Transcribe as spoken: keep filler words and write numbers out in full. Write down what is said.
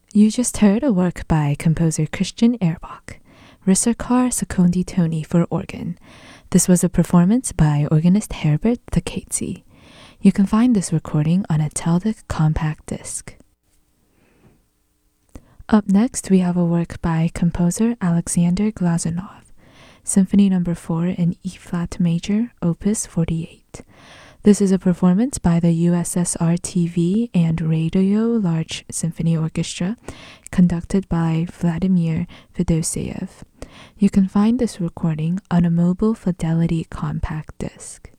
You just heard a work by composer Christian Erbach, Risserkar Secondi Toni for organ. This was a performance by organist Herbert Thakatsi. You can find this recording on a Teldec compact disc. Up next, we have a work by composer Alexander Glazunov, Symphony Number four in E-flat major, Opus forty-eight. This is a performance by the U S S R T V and Radio Large Symphony Orchestra, conducted by Vladimir Fedoseev. You can find this recording on a Mobile Fidelity compact disc.